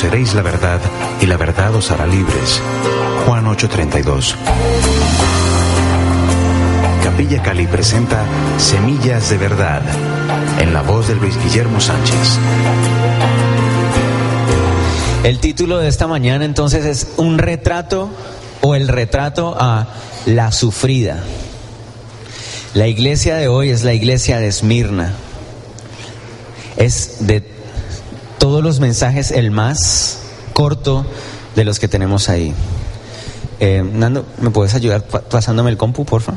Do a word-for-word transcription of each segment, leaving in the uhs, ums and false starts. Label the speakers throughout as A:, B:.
A: conoceréis la verdad, y la verdad os hará libres. Juan ocho treinta y dos. Capilla Cali presenta Semillas de Verdad, en la voz de Luis Guillermo Sánchez.
B: El título de esta mañana entonces es un retrato o el retrato a la sufrida. La iglesia de hoy es la iglesia de Esmirna. Es de todos los mensajes el más corto de los que tenemos ahí. Eh, Nando, ¿me puedes ayudar pasándome el compu, porfa?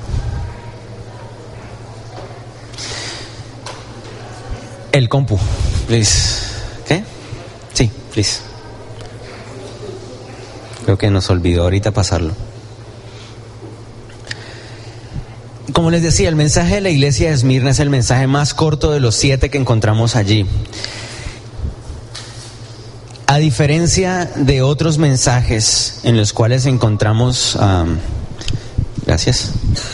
B: El compu, please. ¿Qué? Sí, please. Creo que nos olvidó ahorita pasarlo. Como les decía, el mensaje de la iglesia de Esmirna es el mensaje más corto de los siete que encontramos allí. A diferencia de otros mensajes en los cuales encontramos... Um, gracias.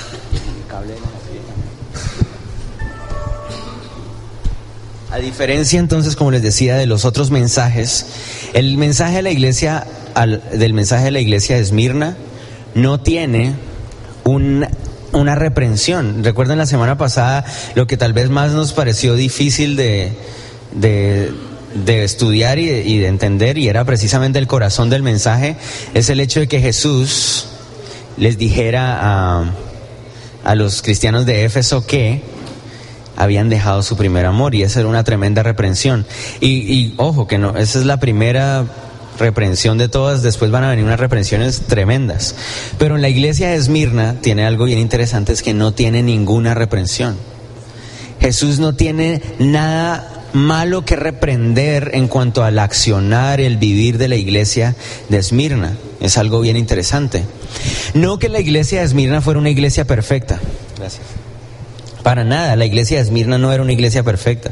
B: A diferencia entonces, como les decía, de los otros mensajes, el mensaje de la iglesia, al, del mensaje de la iglesia de Esmirna no tiene un, una reprensión. Recuerden la semana pasada lo que tal vez más nos pareció difícil de, de, de estudiar y de, y de entender, y era precisamente el corazón del mensaje, es el hecho de que Jesús les dijera a, a los cristianos de Éfeso que habían dejado su primer amor, y esa era una tremenda reprensión. Y, y ojo, que no, esa es la primera reprensión de todas, después van a venir unas reprensiones tremendas. Pero en la iglesia de Esmirna tiene algo bien interesante, es que no tiene ninguna reprensión. Jesús no tiene nada malo que reprender en cuanto al accionar, el vivir de la iglesia de Esmirna. Es algo bien interesante. No que la iglesia de Esmirna fuera una iglesia perfecta. Gracias. Para nada, la iglesia de Esmirna no era una iglesia perfecta,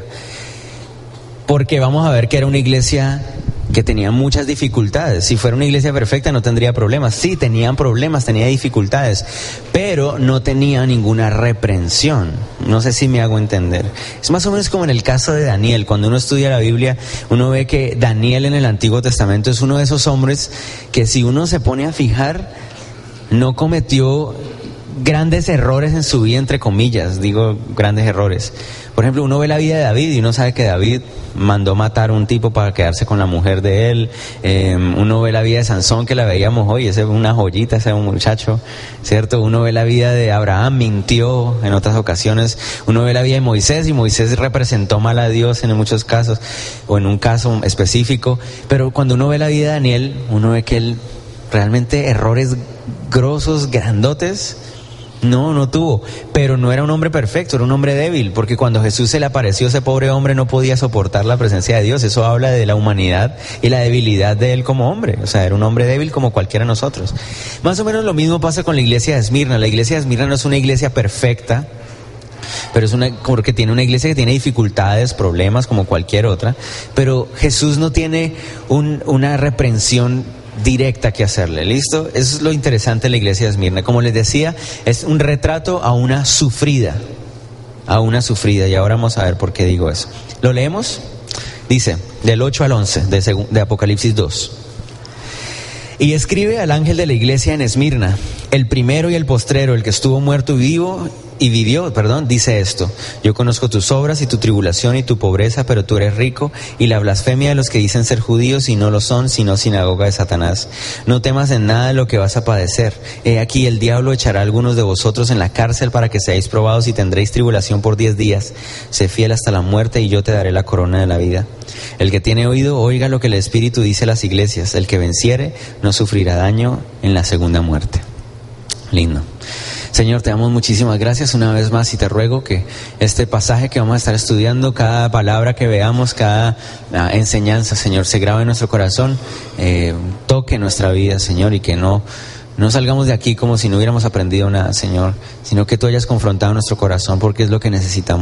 B: porque vamos a ver que era una iglesia que tenía muchas dificultades. Si fuera una iglesia perfecta no tendría problemas. Sí, tenían problemas, tenía dificultades, pero no tenía ninguna reprensión. No sé si me hago entender. Es más o menos como en el caso de Daniel. Cuando uno estudia la Biblia, uno ve que Daniel en el Antiguo Testamento es uno de esos hombres que, si uno se pone a fijar, no cometió grandes errores en su vida, entre comillas, digo grandes errores. Por ejemplo, uno ve la vida de David y uno sabe que David mandó matar a un tipo para quedarse con la mujer de él. Eh, uno ve la vida de Sansón, que la veíamos hoy, ese es una joyita, ese es un muchacho, ¿cierto? Uno ve la vida de Abraham, mintió en otras ocasiones. Uno ve la vida de Moisés, y Moisés representó mal a Dios en muchos casos, o en un caso específico. Pero cuando uno ve la vida de Daniel, uno ve que él realmente errores grosos, grandotes, No, no tuvo, pero no era un hombre perfecto, era un hombre débil, porque cuando Jesús se le apareció, ese pobre hombre no podía soportar la presencia de Dios. Eso habla de la humanidad y la debilidad de él como hombre. O sea, era un hombre débil como cualquiera de nosotros. Más o menos lo mismo pasa con la iglesia de Esmirna. La iglesia de Esmirna no es una iglesia perfecta, pero es una, porque tiene una iglesia que tiene dificultades, problemas como cualquier otra, pero Jesús no tiene un, una reprensión directa que hacerle. ¿Listo? Eso es lo interesante de la iglesia de Esmirna. Como les decía, es un retrato a una sufrida, a una sufrida, y ahora vamos a ver por qué digo eso. ¿Lo leemos? Dice, del ocho al once de, seg- de Apocalipsis dos. Y escribe al ángel de la iglesia en Esmirna, el primero y el postrero, el que estuvo muerto y vivo y vivió, perdón, dice esto: yo conozco tus obras y tu tribulación y tu pobreza, pero tú eres rico, y la blasfemia de los que dicen ser judíos y no lo son, sino sinagoga de Satanás. No temas en nada de lo que vas a padecer. He aquí, el diablo echará a algunos de vosotros en la cárcel para que seáis probados, y tendréis tribulación por diez días. Sé fiel hasta la muerte, y yo te daré la corona de la vida. El que tiene oído, oiga lo que el Espíritu dice a las iglesias. El que venciere no sufrirá daño en la segunda muerte. Lindo. Señor, te damos muchísimas gracias una vez más, y te ruego que este pasaje que vamos a estar estudiando, cada palabra que veamos, cada uh, enseñanza, Señor, se grabe en nuestro corazón, eh, toque nuestra vida, Señor, y que no, no salgamos de aquí como si no hubiéramos aprendido nada, Señor, sino que tú hayas confrontado nuestro corazón, porque es lo que necesitamos.